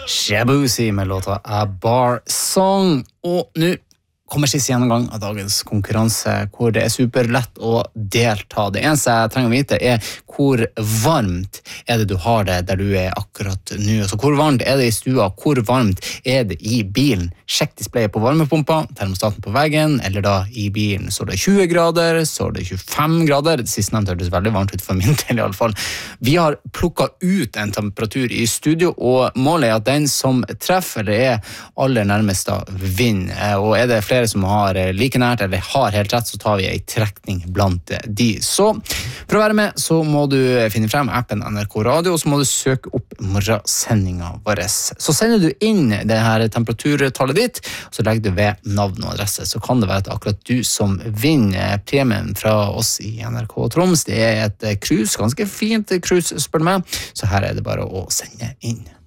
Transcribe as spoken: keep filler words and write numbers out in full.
Shabuzi med låta A Bar Song. Og nu kommer siste gjennomgang av dagens konkurranse, hvor det er superlett å delta. Det eneste jeg trenger å vite er hvor varmt er det du har det der du er akkurat nå. Altså, hvor varmt er det i stua? Hvor varmt er det i bilen? Sjekk displayet på varmepumpa, termostaten på veggen, eller da i bilen. Så det er tjue grader, så er det tjuefem grader. Det siste nevnt hørtes veldig varmt ut for min del i alle fall. Vi har plukket ut en temperatur i studio, og målet er at den som treffer, eller er aller nærmest da, vinner. Og er det flere som har like nært, eller har helt rett, så tar vi en trekning blant de. Så for å være med, så må du finne frem appen N R K Radio, og så må du søke opp morgensendingen vår. Så sender du inn det her temperaturtallet ditt, og så legger du ved navn og adresse, så kan det være at akkurat du som vinner premien fra oss i N R K Troms. Det er et cruise, ganske fint cruise, spør du meg, så her er det bare å sende inn.